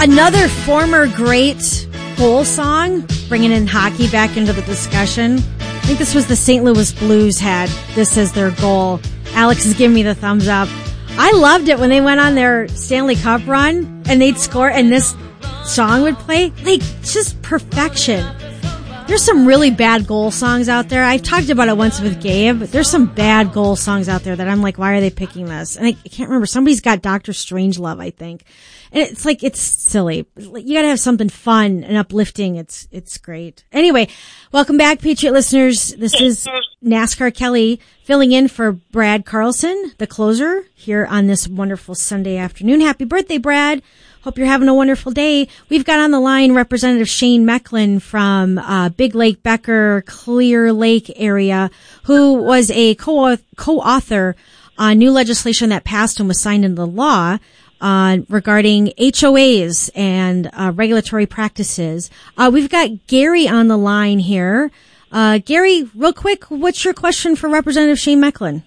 Another former great goal song, bringing in hockey back into the discussion. I think this was the St. Louis Blues had this as their goal. Alex is giving me the thumbs up. I loved it when they went on their Stanley Cup run and they'd score and this song would play. Like, just perfection. There's some really bad goal songs out there. I've talked about it once with Gabe. There's some bad goal songs out there that I'm like, why are they picking this? And I can't remember. Somebody's got Dr. Strangelove, I think. And it's like, it's silly. You gotta have something fun and uplifting. It's great. Anyway, welcome back, Patriot listeners. This is NASCAR Kelly filling in for Brad Carlson, the closer, here on this wonderful Sunday afternoon. Happy birthday, Brad. Hope you're having a wonderful day. We've got on the line Representative Shane Mecklin from Big Lake, Becker, Clear Lake area, who was a co-author on new legislation that passed and was signed into law regarding HOAs and regulatory practices. We've got Gary on the line here. Gary, real quick, what's your question for Representative Shane Mecklin?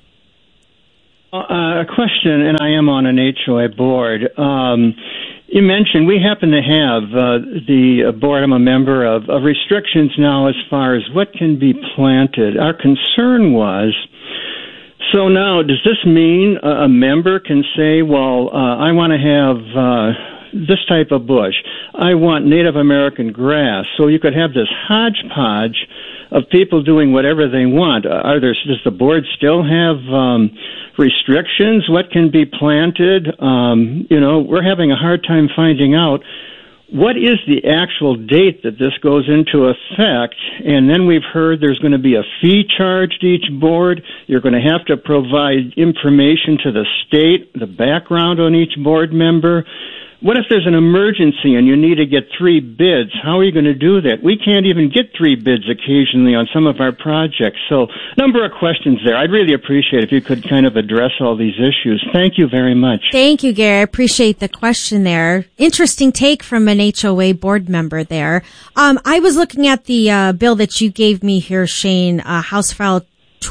A question, and I am on an HOA board. You mentioned we happen to have the board I'm a member of restrictions now as far as what can be planted. Our concern was, so now does this mean a member can say, well, I want to have this type of bush. I want Native American grass. So you could have this hodgepodge of people doing whatever they want. Does the board still have restrictions? What can be planted? We're having a hard time finding out what is the actual date that this goes into effect. And then we've heard there's going to be a fee charged each board. You're going to have to provide information to the state, the background on each board member. What if there's an emergency and you need to get 3 bids? How are you going to do that? We can't even get 3 bids occasionally on some of our projects. So, number of questions there. I'd really appreciate if you could kind of address all these issues. Thank you very much. Thank you, Gary. I appreciate the question there. Interesting take from an HOA board member there. I was looking at the bill that you gave me here, Shane, House File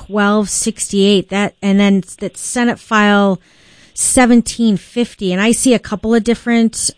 1268, and then that's Senate File 1750, and I see a couple of different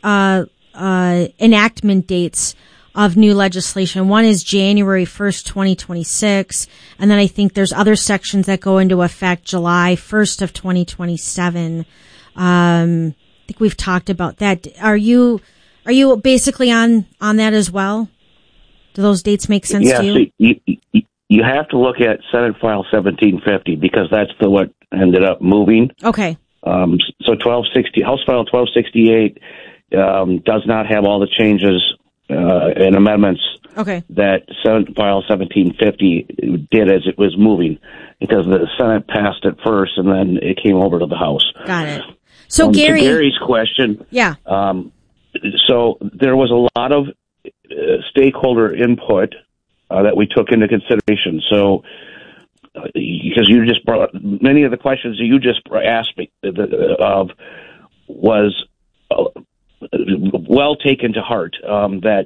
enactment dates of new legislation. One is January 1st, 2026, and then I think there's other sections that go into effect July 1st of 2027. I think we've talked about that. Are you basically on that as well? Do those dates make sense to you? So you have to look at Senate File 1750 because that's what ended up moving. Okay. So House File 1268 does not have all the changes and amendments that Senate File 1750 did as it was moving, because the Senate passed it first and then it came over to the House. Got it. So Gary, to Gary's question, yeah. So there was a lot of stakeholder input that we took into consideration. So. Because you just brought many of the questions that you just asked me was well taken to heart. That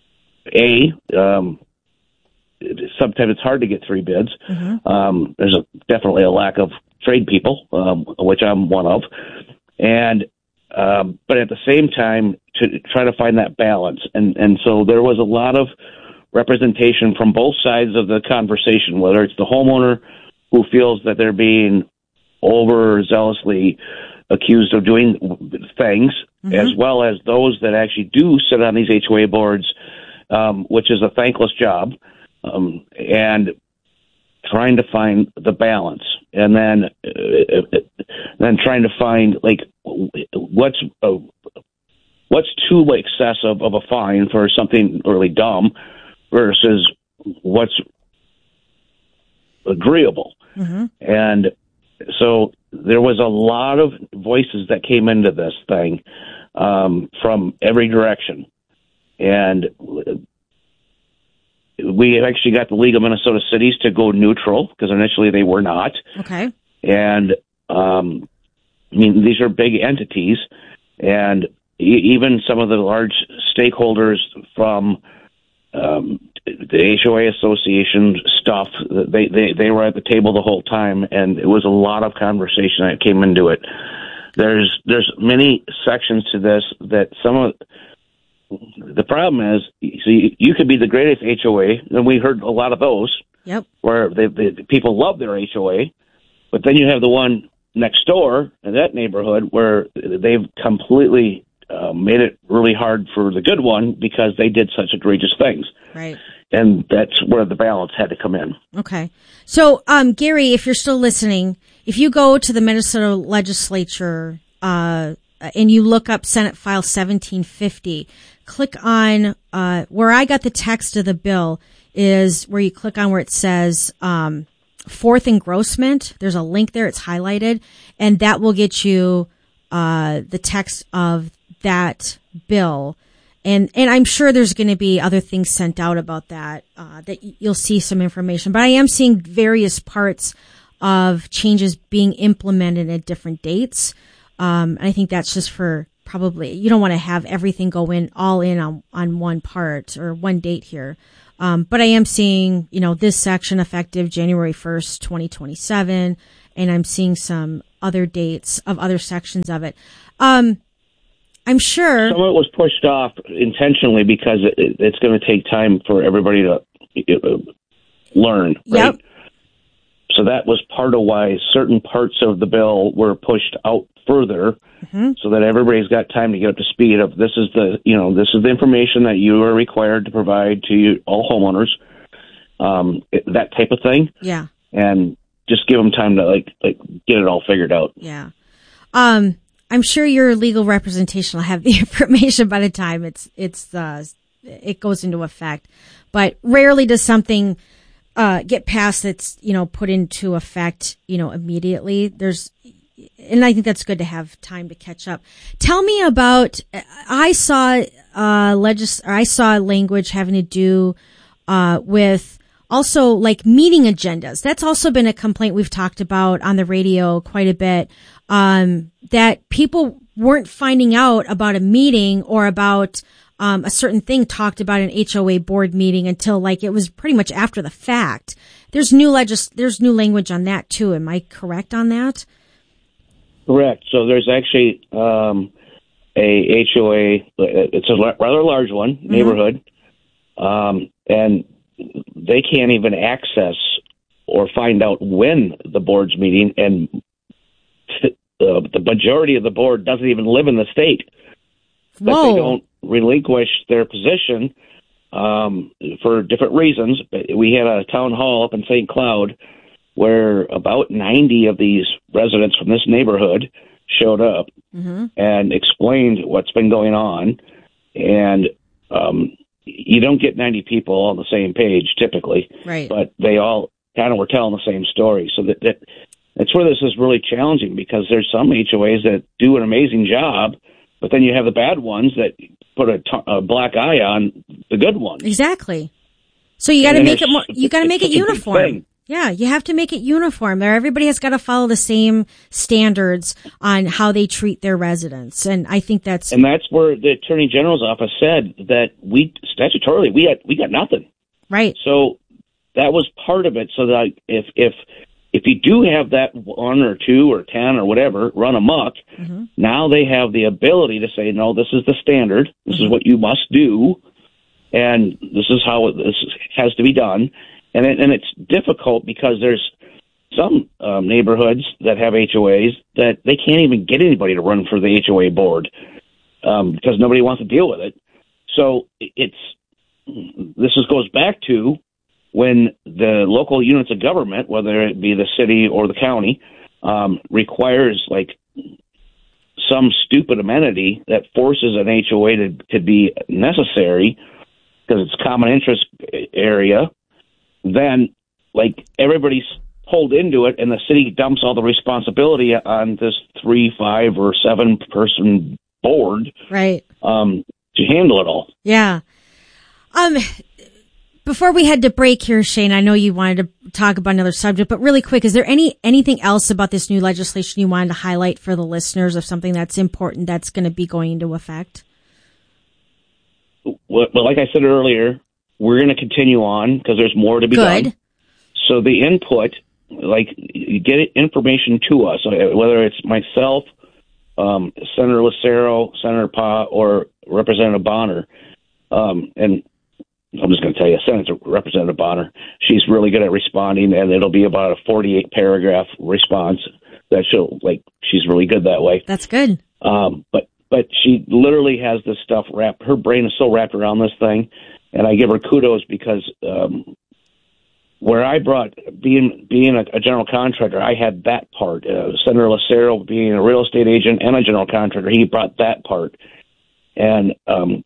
sometimes it's hard to get 3 bids. Mm-hmm. There's definitely a lack of trade people, which I'm one of, and but at the same time to try to find that balance, and so there was a lot of representation from both sides of the conversation, whether it's the homeowner who feels that they're being overzealously accused of doing things, mm-hmm. as well as those that actually do sit on these HOA boards, which is a thankless job, and trying to find the balance, and then trying to find what's too excessive of a fine for something really dumb versus what's agreeable. Mm-hmm. And so there was a lot of voices that came into this thing from every direction. And we actually got the League of Minnesota Cities to go neutral, because initially they were not. Okay. And, these are big entities, and even some of the large stakeholders from the HOA Association stuff, they were at the table the whole time, and it was a lot of conversation that came into it. There's many sections to this that some of the problem is, see, you could be the greatest HOA, and we heard a lot of those. Yep. Where the people love their HOA, but then you have the one next door in that neighborhood where they've completely made it really hard for the good one because they did such egregious things. Right. And that's where the balance had to come in. Okay. So, Gary, if you're still listening, if you go to the Minnesota legislature, and you look up Senate File 1750, click on, where I got the text of the bill is where you click on where it says, fourth engrossment. There's a link there. It's highlighted, and that will get you, the text of that bill. And I'm sure there's going to be other things sent out about that, that you'll see some information. But I am seeing various parts of changes being implemented at different dates. And I think that's just for probably, you don't want to have everything go in all in on one part or one date here. But I am seeing, this section effective January 1st, 2027. And I'm seeing some other dates of other sections of it. I'm sure some of it was pushed off intentionally because it's going to take time for everybody to learn, right? Yep. So that was part of why certain parts of the bill were pushed out further, so that everybody's got time to get up to speed of this is the information that you are required to provide to all homeowners, that type of thing. Yeah. And just give them time to get it all figured out. Yeah. I'm sure your legal representation will have the information by the time it goes into effect. But rarely does something get passed that's put into effect immediately. And I think that's good to have time to catch up. Tell me about. I saw language having to do with also like meeting agendas. That's also been a complaint we've talked about on the radio quite a bit. That people weren't finding out about a meeting or about a certain thing talked about an HOA board meeting until it was pretty much after the fact. There's new language on that too. Am I correct on that? Correct. So there's actually a HOA. It's a rather large one, neighborhood, and they can't even access or find out when the board's meeting, and the majority of the board doesn't even live in the state. But they don't relinquish their position for different reasons. We had a town hall up in St. Cloud where about 90 of these residents from this neighborhood showed up and explained what's been going on. And you don't get 90 people on the same page typically, right? But they all kind of were telling the same story. So that's where this is really challenging, because there's some HOAs that do an amazing job, but then you have the bad ones that put a black eye on the good ones. Exactly. So you got to make it more. You got to make it uniform. Yeah, you have to make it uniform. Everybody has got to follow the same standards on how they treat their residents, and I think that's where the Attorney General's office said that statutorily we got nothing. Right. So that was part of it. So that if you do have that 1 or 2 or 10 or whatever run amok, now they have the ability to say, no, this is the standard. This is what you must do, and this is how this has to be done. And it's difficult because there's some neighborhoods that have HOAs that they can't even get anybody to run for the HOA board because nobody wants to deal with it. So goes back to when the local units of government, whether it be the city or the county, requires some stupid amenity that forces an HOA to be necessary because it's a common interest area, then everybody's pulled into it and the city dumps all the responsibility on this 3, 5, or 7 person board, right, to handle it all. Yeah. Before we head to break here, Shane, I know you wanted to talk about another subject, but really quick, is there anything else about this new legislation you wanted to highlight for the listeners of something that's important that's going to be going into effect? Well, like I said earlier, we're going to continue on because there's more to be done. So the input, you get information to us, whether it's myself, Senator Lucero, Senator Pa, or Representative Bonner. And I'm just going to tell you, Senator Representative Bonner, she's really good at responding, and it'll be about a 48-paragraph response that she's really good that way. That's good. But she literally has this stuff wrapped. Her brain is so wrapped around this thing, and I give her kudos because where I brought being a general contractor, I had that part. Senator Lucero being a real estate agent and a general contractor, he brought that part, and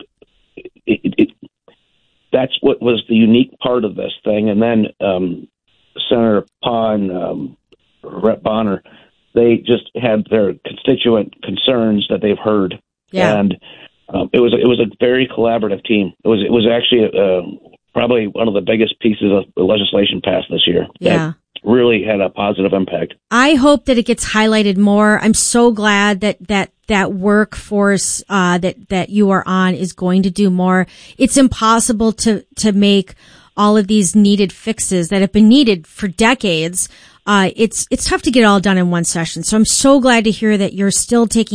that's what was the unique part of this thing. And then Senator Pond, Rep Bonner, they just had their constituent concerns that they've heard, and it was a very collaborative team. It was actually probably one of the biggest pieces of legislation passed this year. Yeah. That really had a positive impact. I hope that it gets highlighted more. I'm so glad that workforce that you are on is going to do more. It's impossible to make all of these needed fixes that have been needed for decades. It's tough to get all done in one session. So I'm so glad to hear that you're still taking